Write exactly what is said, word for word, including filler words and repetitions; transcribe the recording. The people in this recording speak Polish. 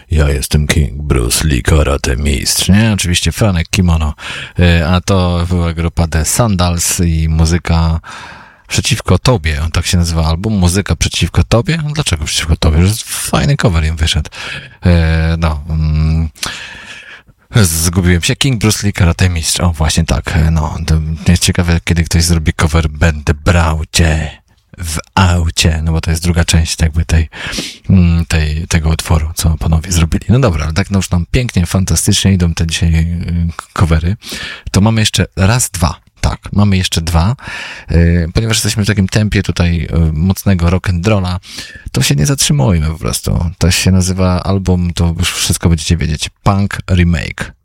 Ja jestem King Bruce Lee, karate mistrz, nie? Oczywiście Franek Kimono, a to była grupa The Sandals i muzyka Przeciwko Tobie, on tak się nazywa album, Muzyka Przeciwko Tobie. Dlaczego Przeciwko Tobie? Że fajny cover im wyszedł. No, mm, zgubiłem się. King Bruce Lee, karate mistrz. O, właśnie tak. No, to jest ciekawe, kiedy ktoś zrobi cover Będę brał cię w aucie, no bo to jest druga część jakby tej, tej, tego utworu, co panowie zrobili. No dobra, ale tak no już nam pięknie, fantastycznie idą te dzisiaj covery. To mamy jeszcze raz, dwa. Tak, mamy jeszcze dwa, yy, ponieważ jesteśmy w takim tempie tutaj yy, mocnego rock'n'rolla, to się nie zatrzymujmy po prostu. To się nazywa album, to już wszystko będziecie wiedzieć, Punk Remake.